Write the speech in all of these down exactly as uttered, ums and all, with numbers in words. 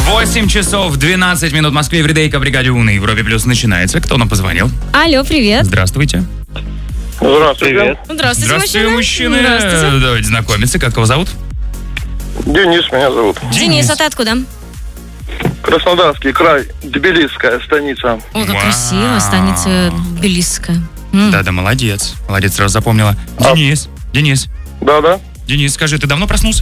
восемь часов двенадцать минут в Москве. Эвридейка, бригаде У на Европе Плюс начинается. Кто нам позвонил? Алло, привет. Здравствуйте. Здравствуйте. Привет. Здравствуйте, Здравствуйте, мужчина. мужчины. Здравствуйте. Давайте знакомиться. Как его зовут? Денис меня зовут. Денис, а ты откуда? Краснодарский край, Тбилисская станица. О, как Вау. красиво, станица Тбилисская. М. Да-да, молодец. Молодец, сразу запомнила. А. Денис, Денис, Да-да, Денис, скажи, ты давно проснулся?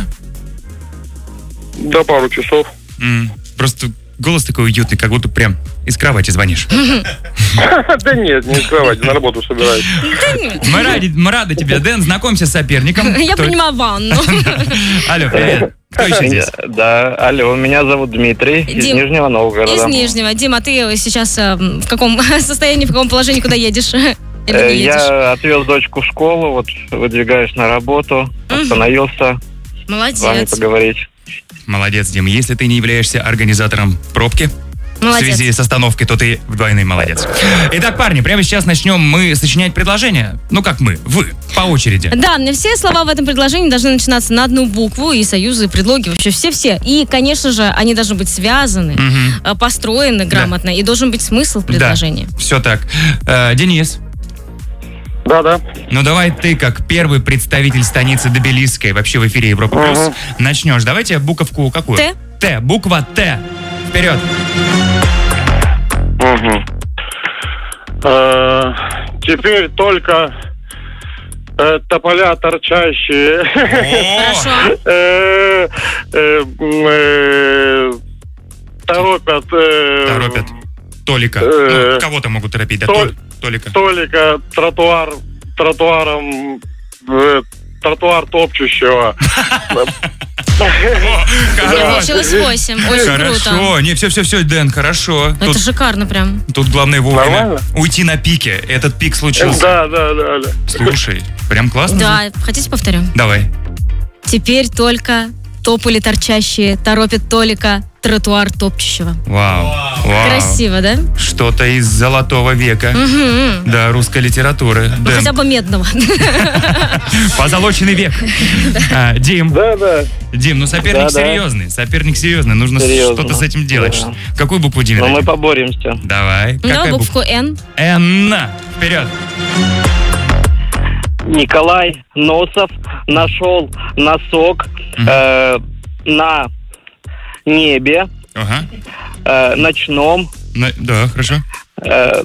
до пару часов. М, Просто голос такой уютный, как будто прям из кровати звонишь. Да нет, не из кровати, на работу собираюсь. Мы рады, мы рады тебе, Дэн. Знакомься с соперником. Я Кто- принимаю ванну. Алло, привет. Кто еще здесь? Да, алло, меня зовут Дмитрий из Дим, Нижнего Новгорода. Из Нижнего. Дима, ты сейчас э, в каком состоянии, в каком положении, куда едешь? Или Э, не едешь? Я отвез дочку в школу, вот выдвигаюсь на работу, Мгм. остановился с вами Молодец. поговорить. Молодец, Дим. Если ты не являешься организатором пробки в Молодец. связи с остановкой, то ты вдвойне молодец. Итак, парни, прямо сейчас начнем мы сочинять предложения. Ну, как мы, вы, по очереди. Да, все слова в этом предложении должны начинаться на одну букву, и союзы, и предлоги, вообще все-все. И, конечно же, они должны быть связаны, Мгм. э, построены грамотно, и должен быть смысл в предложении. Да, все так. Э, Денис, Да-да. ну давай ты, как первый представитель станицы Тбилисской, вообще в эфире Европа Плюс, Мгм. начнешь. Давайте буковку какую? Т. Т, буква Т. Вперед. Мгм. Э, Теперь только э, тополя торчащие. О, Хорошо. Э, э, э, Торопят. э, торопят. Толика. Э, Ну, кого-то могут торопить, да? Толь- Толь- Толика. Толика тротуар тротуаром э, тротуар топчущего. О, хорош. Получилось восемь. Очень круто. Хорошо. Не, все-все-все, Дэн, хорошо. Это Тут, шикарно прям. тут главное вовремя Нормально? уйти на пике. Этот пик случился. Да, да, да, да. Слушай, прям классно. Да, хотите повторю? Давай. Теперь только тополи торчащие торопят Толика тротуар топчущего. Вау. Вау. Красиво, да? Что-то из золотого века. Мгм. Да, русской литературы. Ну, Дэн, хотя бы медного. позолоченный век. А, Дим, Да, да. Дим, ну соперник Да, да. серьезный. Соперник серьезный. Нужно Серьезно. что-то с этим делать. Да. Какую букву, Диме, Но мы дадим? поборемся. Давай. Давай Какая букву буква? Н. Н. Вперед. Николай Носов нашел носок Мгм. э, на небе Ага. э, ночном, На- Да, хорошо. э,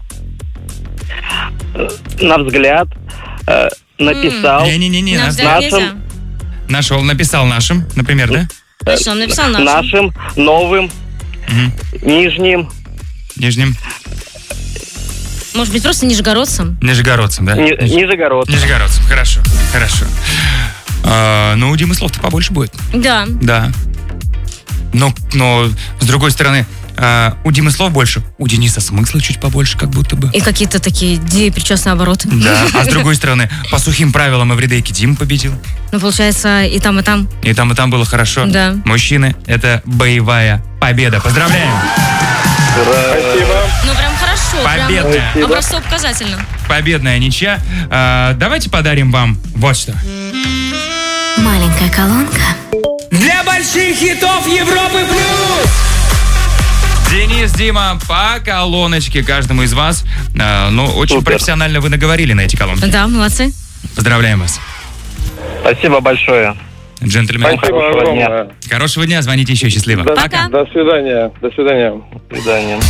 э, на взгляд э, написал. Не-не-не, На нас- взгляд нашим- нельзя. нашел, написал нашим, например, да? Значит, он написал нашим. нашим новым Мгм. нижним Нижним. Может быть, просто нижегородцем? Нижегородцем, да? Ни- Нижегородцем. Нижегородцем, хорошо, хорошо. А, ну, у Димы слов-то побольше будет. Да. Да. Но, но с другой стороны, а, у Димы слов больше, у Дениса смысла чуть побольше, как будто бы. И какие-то такие идеи, причем наоборот. Да, а с другой стороны, по сухим правилам эвридейки Дима победил. Ну, получается, и там, и там. И там, и там было хорошо. Да. Мужчины, это боевая победа. Поздравляем! Спасибо. Ну, прям хорошо. Победная. Прям образцово-показательно. Победная ничья. А, давайте подарим вам вот что. Маленькая колонка. Для больших хитов Европы Плюс! Денис, Дима, по колоночке каждому из вас. А, ну, очень Супер. профессионально вы наговорили на эти колонки. Да, молодцы. Поздравляем вас. Спасибо большое. Джентльмены, Спасибо Хорошего дня. огромное. хорошего дня, звоните еще, счастливо. До- Пока. До свидания. До свидания. До свидания.